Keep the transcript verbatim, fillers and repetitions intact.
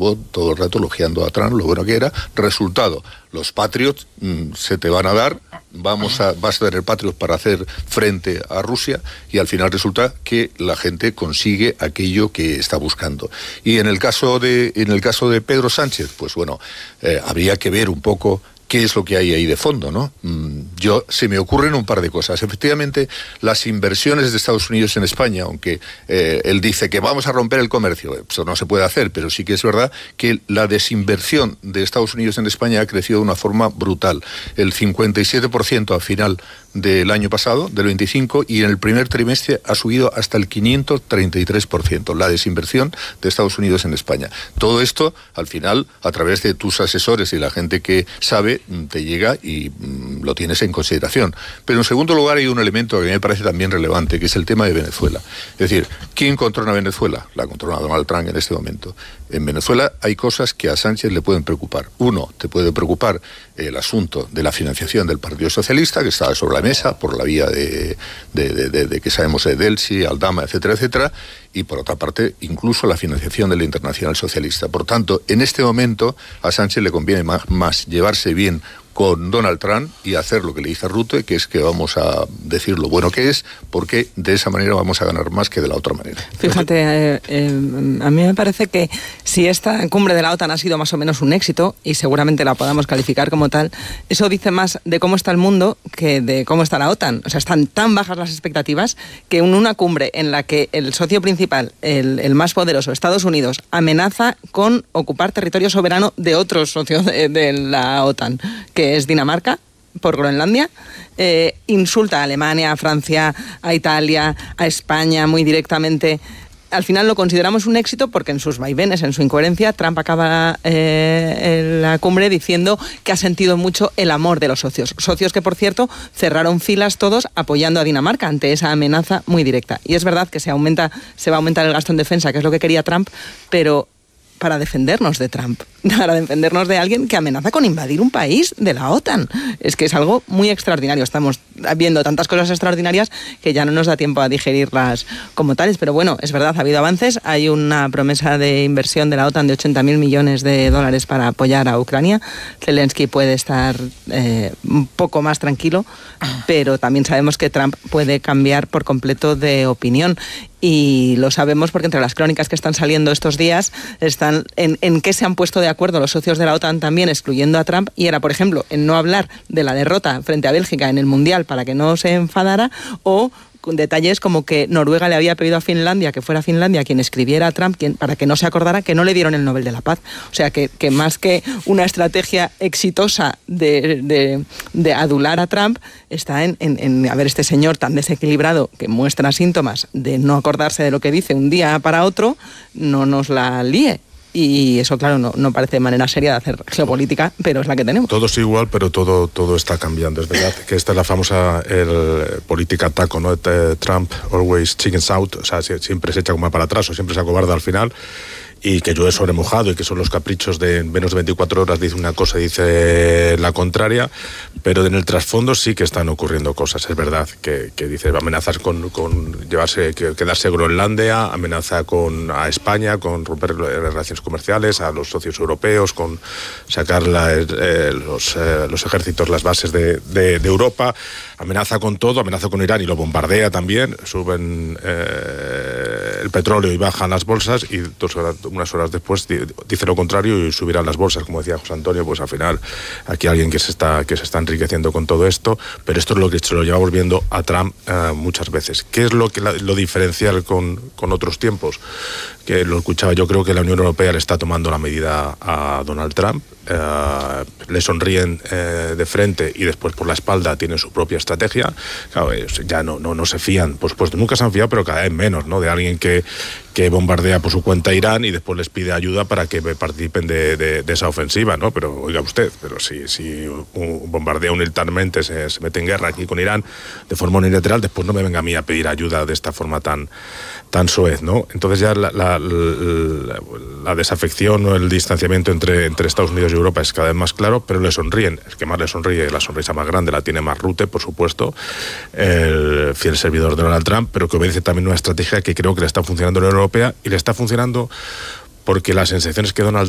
estuvo todo el rato elogiando a Trump, lo bueno que era. Resultado, los Patriots mmm, se te van a dar, vamos a, vas a tener Patriots para hacer frente a Rusia, y al final resulta que la gente consigue aquello que está buscando. Y en el caso de, en el caso de Pedro Sánchez, pues bueno, eh, habría que ver un poco qué es lo que hay ahí de fondo, ¿no? Yo, se me ocurren un par de cosas. Efectivamente, las inversiones de Estados Unidos en España, aunque eh, él dice que vamos a romper el comercio, eso no se puede hacer, pero sí que es verdad que la desinversión de Estados Unidos en España ha crecido de una forma brutal. El cincuenta y siete por ciento al final del año pasado, del veinticinco, y en el primer trimestre ha subido hasta el quinientos treinta y tres por ciento, la desinversión de Estados Unidos en España. Todo esto, al final, a través de tus asesores y la gente que sabe, te llega y mm, lo tienes en consideración. Pero en segundo lugar hay un elemento que a mí me parece también relevante, que es el tema de Venezuela. Es decir, ¿quién controla Venezuela? La controla Donald Trump en este momento. En Venezuela hay cosas que a Sánchez le pueden preocupar. Uno, te puede preocupar el asunto de la financiación del Partido Socialista, que está sobre la mesa por la vía de, de, de, de, de que sabemos de Delsi, Aldama, etcétera, etcétera, y por otra parte, incluso la financiación de la Internacional Socialista. Por tanto, en este momento a Sánchez le conviene más, más llevarse bien con Donald Trump y hacer lo que le dice Rutte, que es que vamos a decir lo bueno que es, porque de esa manera vamos a ganar más que de la otra manera. Fíjate, eh, eh, a mí me parece que si esta cumbre de la OTAN ha sido más o menos un éxito, y seguramente la podamos calificar como tal, eso dice más de cómo está el mundo que de cómo está la OTAN. O sea, están tan bajas las expectativas que en una cumbre en la que el socio principal, el, el más poderoso, Estados Unidos, amenaza con ocupar territorio soberano de otros socios de, de la OTAN, que es Dinamarca, por Groenlandia, eh, insulta a Alemania, a Francia, a Italia, a España muy directamente. Al final lo consideramos un éxito porque en sus vaivenes, en su incoherencia, Trump acaba eh, la cumbre diciendo que ha sentido mucho el amor de los socios. Socios que, por cierto, cerraron filas todos apoyando a Dinamarca ante esa amenaza muy directa. Y es verdad que se aumenta, se va a aumentar el gasto en defensa, que es lo que quería Trump, pero para defendernos de Trump, para defendernos de alguien que amenaza con invadir un país de la OTAN. Es que es algo muy extraordinario. Estamos viendo tantas cosas extraordinarias que ya no nos da tiempo a digerirlas como tales. Pero bueno, es verdad, ha habido avances. Hay una promesa de inversión de la OTAN de ochenta mil millones de dólares para apoyar a Ucrania. Zelensky puede estar eh, un poco más tranquilo, pero también sabemos que Trump puede cambiar por completo de opinión. Y lo sabemos porque entre las crónicas que están saliendo estos días están en, en qué se han puesto de acuerdo los socios de la OTAN también, excluyendo a Trump, y era, por ejemplo, en no hablar de la derrota frente a Bélgica en el Mundial para que no se enfadara, o con detalles como que Noruega le había pedido a Finlandia que fuera Finlandia quien escribiera a Trump quien, para que no se acordara que no le dieron el Nobel de la Paz. O sea, que, que más que una estrategia exitosa de, de, de adular a Trump, está en, en, en a ver, este señor tan desequilibrado que muestra síntomas de no acordarse de lo que dice un día para otro, no nos la líe. Y eso, claro, no, no parece manera seria de hacer geopolítica, pero es la que tenemos. Todo es igual, pero todo, todo está cambiando. Es verdad que esta es la famosa el, política taco, ¿no? Trump always chickens out, o sea, siempre se echa como para atrás o siempre se acobarda al final. Y que llueve sobre mojado y que son los caprichos de menos de veinticuatro horas, dice una cosa, dice la contraria, pero en el trasfondo sí que están ocurriendo cosas. Es verdad que, que dice amenazas con, con llevarse, que, quedarse Groenlandia, amenaza con a España, con romper relaciones comerciales, a los socios europeos, con sacar la, eh, los, eh, los ejércitos, las bases de, de, de Europa, amenaza con todo, amenaza con Irán y lo bombardea también, suben eh, el petróleo y bajan las bolsas y dos horas, unas horas después dice lo contrario y subirán las bolsas, como decía José Antonio. Pues al final aquí alguien que se está que se está enriqueciendo con todo esto, pero esto es lo que se lo llevamos viendo a Trump uh, muchas veces. ¿Qué es lo que la, lo diferencial con, con otros tiempos? Que lo escuchaba, yo creo que la Unión Europea le está tomando la medida a Donald Trump, uh, le sonríen uh, de frente y después por la espalda tienen su propia estrategia. Claro, ya no, no, no se fían, por supuesto, nunca se han fiado, pero cada vez menos, ¿no? De alguien que, que bombardea por su cuenta a Irán y después les pide ayuda para que participen de, de, de esa ofensiva, ¿no? Pero oiga usted, pero si, si un bombardea unilateralmente, se, se mete en guerra aquí con Irán de forma unilateral, después no me venga a mí a pedir ayuda de esta forma tan, tan soez, ¿no? Entonces ya la, la, la, la desafección o el distanciamiento entre, entre Estados Unidos y Europa es cada vez más claro, pero le sonríen. El que más le sonríe, la sonrisa más grande la tiene más Rutte, por supuesto, el fiel servidor de Donald Trump, pero que obedece también una estrategia que creo que le está funcionando en la Unión Europea y le está funcionando porque la sensación es que Donald